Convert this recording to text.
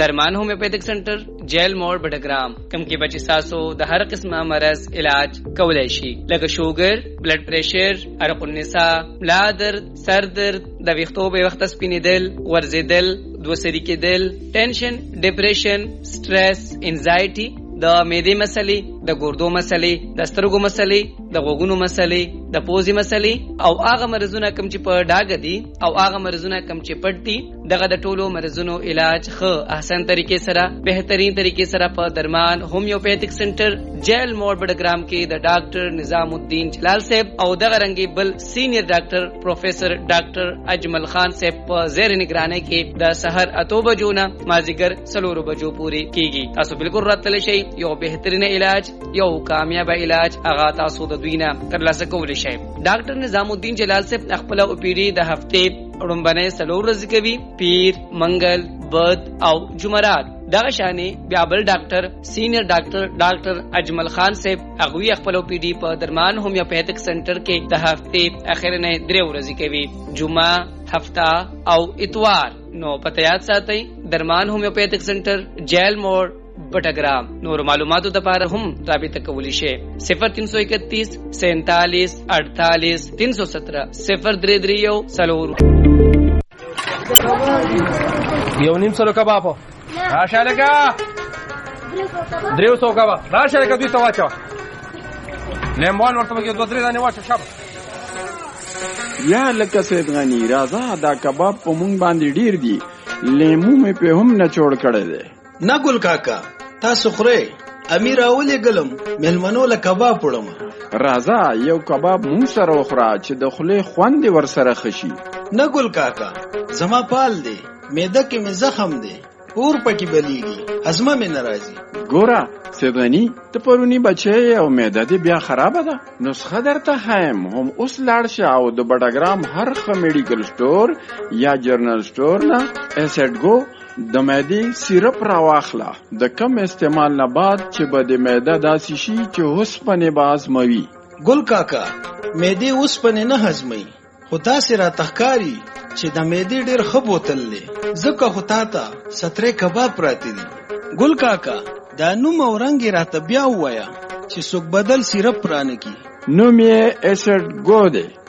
درمان هومیوپیتھک سنټر جیل موړ بډګرام کوم کې بچی تاسو د هر قسمه مرض علاج کولای شي لکه شوګر، بلډ پریشر، عرق النساء، ملا درد، سر درد، د ویښتو به وخت سپینېدل، ورزېدل، دوسری کېدل، ټینشن، ډیپریشن، سټرس، انزایټي، د معدې مسلې، د ګردو مسلې، د سترګو مسلې، د غوږونو مسلې، د پوزې مسلې او هغه مرزونه کوم چې په ډاګه دي او هغه مرزونه کوم چې پټ دي، دغه د ټولو مرزونو علاج ښه احسن طریقې سره بهترین طریقې سره په درمان هومیوپیتھک سنټر جیل موړ بډګرام کې د ډاکټر نظام الدین جلال صاحب او دغه رنګي بل سینیئر ډاکټر پروفیسر ډاکټر اجمل خان صاحب په زیر نگرانی کې د سحر 8 بجو نه مازیګر 4 بجو پورې کیږي. تاسو بالکل راتلی شئ. یو بهترین علاج، یو کامیاب علاج هغه تاسو د دوی نه ترلاسه کولی شئ. ډاکټر نظام الدین جلال صاحب خپل او پی ډي د هفته وړاندې 4 ورځې کوي، پیر، منګل، بد او جمعرات. دغه شانې بیا بل ډاکټر سینیئر ډاکټر اجمل خان صاحب هغه خپل او پی ډي په درمان هومیوپیتھک سنټر کې د هفته اخر نه 3 ورځې کوي، جمعه، هفته او اتوار. نو پته یاد ساتئ، درمان هومیوپیتھک سنټر جیل موړ بټګرام. نور معلوماتو لپاره هم رابطه کولی شئ. 0331 47 48 317 033 سلور. یو نیم سلو کباب راشه لکه 300 کباب راشه لکه دوی ته واچوه، لیمون ورته پکې 2-3 دانې واچوه. شابه یا لکه سید غنی راځه، دا کباب په مونږ باندې ډیر دي، لیمو مې په هم نه چوړ کړی دی. نه ګل کاکا تاسو خورئ، امیر اولې ګلم مېلمنو له کباب وړم. راځه یو کباب مونږ سره وخوره چې د خولې خوند ور سره خشي. نه ګل کاکا زما پال دی، معده کې مې زخم دی، اور پکې بلیږي، هضمه مې نه راځي. ګوره سیدغني ته پرونی بچی او معده دې بیا خرابه ده، نسخه درته ښیم. هم اوس لاړ شه او د بډګرام هر ښه میډیکل سټور یا جرنل سټور نه اسید ګو د معدې سیرپ راواخله. د کم استعمال نه بعد چې به د معده داسې شي چې اوسپنې به هضموي. ګل کاکا معدې اوسپنې نه هضموي، خو داسې راته ښکاري چې د معدې ډېر ښه بوتل دی، ځکه خو تا ته 17 کباب پراته دي. ګل کاکا دا نوم او رنګ یې راته بیا ووایه چې څوک بدل سیرپ رانه کي. نوم یې اسید ګو دی.